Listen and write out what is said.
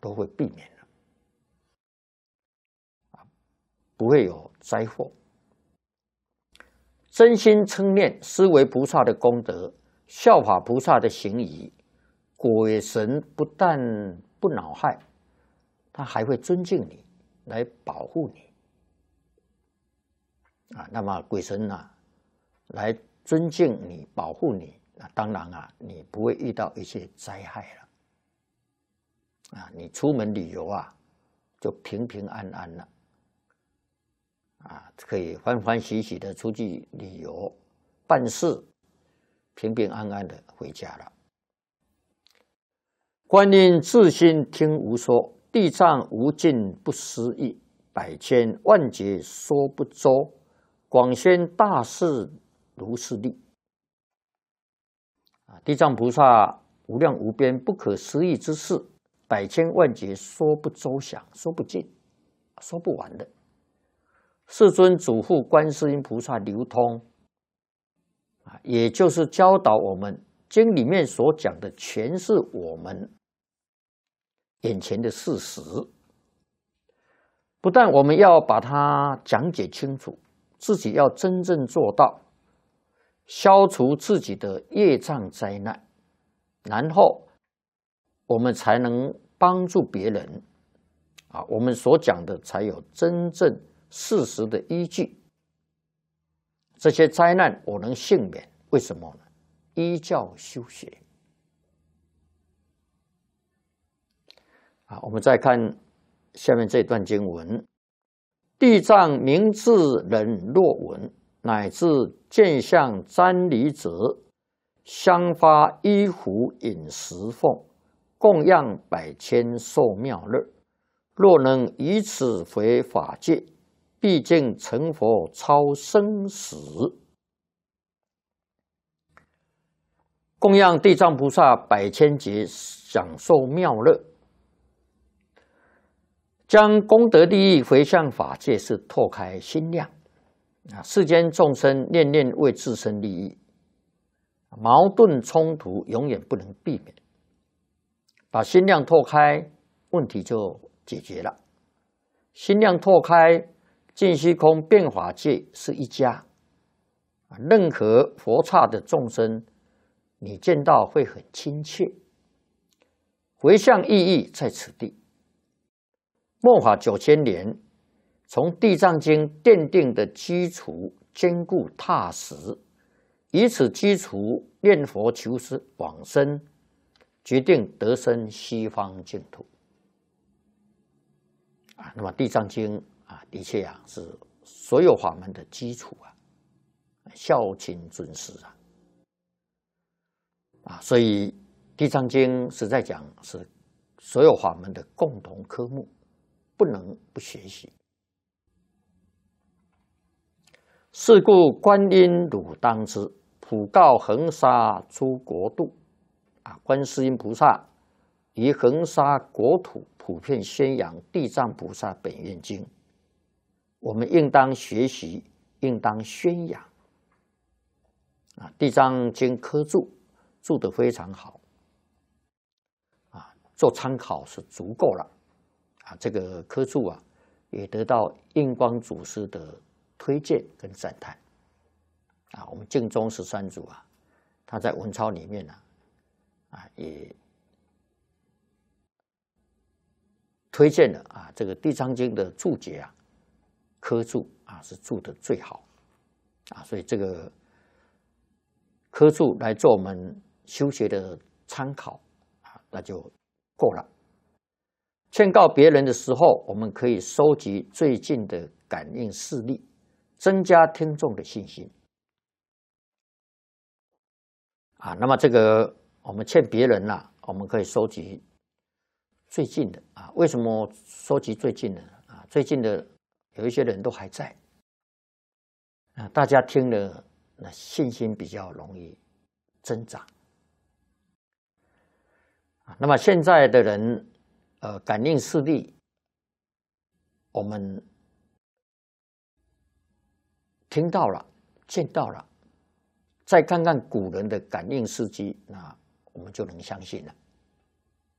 都会避免了，不会有灾祸。真心称念思维菩萨的功德，效法菩萨的行仪，鬼神不但不恼害，他还会尊敬你，来保护你。那么鬼神来尊敬你、保护你，当然你不会遇到一些灾害了。你出门旅游就平平安安了。可以欢欢喜喜的出去旅游、办事，平平安安的回家了。观音自心听无说，地藏无尽不思议，百千万劫说不周，广宣大士如是力。地藏菩萨无量无边不可思议之事，百千万劫说不周详，说不尽，说不完的。世尊嘱咐观世音菩萨流通，也就是教导我们经里面所讲的，全是我们眼前的事实。不但我们要把它讲解清楚，自己要真正做到，消除自己的业障灾难，然后我们才能帮助别人。我们所讲的才有真正事实的依据。这些灾难我能幸免，为什么呢？依教修学。我们再看下面这段经文：地藏明智人若闻，乃至见相瞻礼者，香发衣服饮食奉，供养百千受妙乐。若能以此为法界，毕竟成佛超生死。供养地藏菩萨百千劫，享受妙乐，将功德利益回向法界，是拓开心量。世间众生念念为自身利益，矛盾冲突永远不能避免。把心量拓开，问题就解决了。心量拓开，尽虚空变法界是一家。任何佛刹的众生，你见到会很亲切。回向意义在此地。末法9000年，从地藏经奠定的基础坚固踏实，以此基础念佛求往生，决定得生西方净土。那么地藏经的确是所有法门的基础孝亲尊师所以地藏经实在讲是所有法门的共同科目，不能不学习。是故观音汝当知，普告恒沙诸国度。观世音菩萨于恒沙国土普遍宣扬地藏菩萨本愿经，我们应当学习，应当宣扬。地藏经科注注得非常好，做参考是足够了。这个科注也得到印光祖师的推荐跟赞叹。我们净宗13祖他在文钞里面也推荐了这个地藏经的注解科注是注的最好所以这个科注来做我们修学的参考那就够了。劝告别人的时候，我们可以收集最近的感应事例，增加听众的信心那么这个我们劝别人我们可以收集最近的为什么收集最近的最近的有一些人都还在大家听了信心比较容易增长那么现在的人感应视力我们听到了见到了，再看看古人的感应事迹，那我们就能相信了